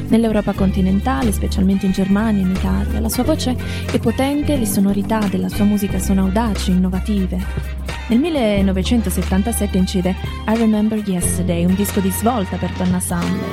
Nell'Europa continentale, specialmente in Germania e in Italia, la sua voce è potente e le sonorità della sua musica sono audaci e innovative. Nel 1977 incide I Remember Yesterday, un disco di svolta per Donna Summer.